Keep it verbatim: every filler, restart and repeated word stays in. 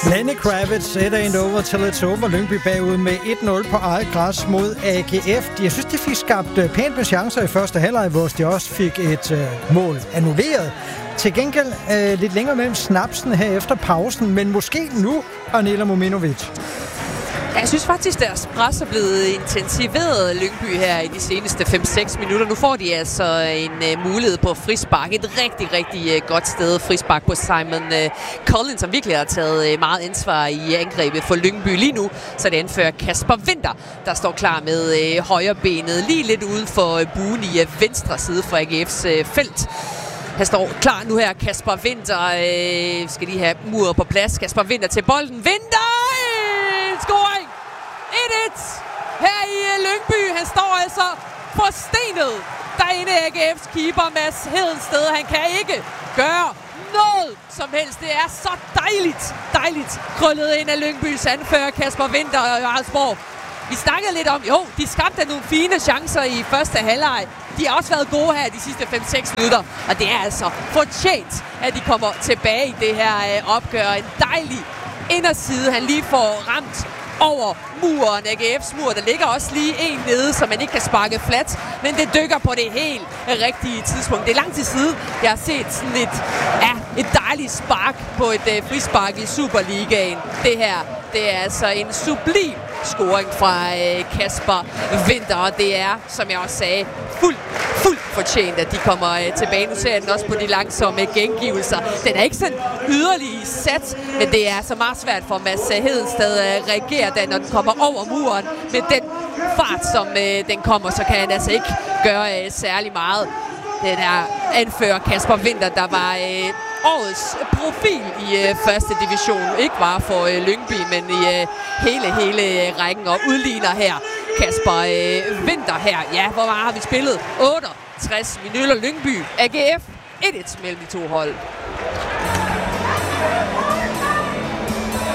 Lenny Kravitz, It Ain't Over Till It's Over. Lyngby bagud med et nul på eget græs mod A G F. Jeg synes, de fik skabt pænt med chancer i første halvleg, hvor de også fik et uh, mål annulleret. Til gengæld uh, lidt længere mellem snapsen her efter pausen, men måske nu, Arnela Mominovic. Jeg synes faktisk, deres pres er blevet intensiveret Lyngby her i de seneste fem seks minutter. Nu får de altså en uh, mulighed på frispark. Et rigtig, rigtig uh, godt sted frispark på Simon uh, Collins, som virkelig har taget uh, meget ansvar i angrebet for Lyngby lige nu. Så det anfører Kasper Winther, der står klar med uh, højrebenet lige lidt uden for uh, buen i uh, venstre side for A G F's uh, felt. Han står klar nu her, Kasper Winther. Øh, skal de have muret på plads. Kasper Winther til bolden. Winther! Scoring! et et her i Lyngby. Han står altså forstenet derinde af A G F's keeper, Mads Hedensted. Han kan ikke gøre noget som helst. Det er så dejligt, dejligt krøllet ind af Lyngbys anfører Kasper Winther og Jarlsborg. Vi snakkede lidt om, jo, de skabte nogle fine chancer i første halvleg. De har også været gode her de sidste fem seks minutter, og det er altså fortjent, at de kommer tilbage i det her øh, opgør. En dejlig inderside, han lige får ramt over muren, A G F's mur. Der ligger også lige en nede, så man ikke kan sparke flat, men det dykker på det helt rigtige tidspunkt. Det er lang tid siden, jeg har set sådan et, ja, et dejligt spark på et øh, frispark i Superligaen. Det her, det er altså en sublim scoring fra øh, Kasper Winther, og det er, som jeg også sagde, fuldt, fuldt fortjent, at de kommer øh, tilbage. Nu ser jeg den også på de langsomme gengivelser. Den er ikke sådan yderlig sat, men det er så meget svært for Mads Hedensted at reagere, da når den kommer over muren. Med den fart, som øh, den kommer, så kan han altså ikke gøre øh, særlig meget. Den er anfører Kasper Winther, der var øh, årets profil i øh, første division. Ikke bare for øh, Lyngby, men i øh, hele, hele øh, rækken, og udligner her Kasper øh, Winther her. Ja, hvor meget har vi spillet? otteogtres minutter. Lyngby, A G F, et et mellem de to hold.